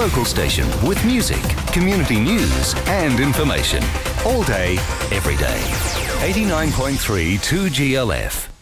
local station with music, community news and information. All day, every day. 89.3 2GLF.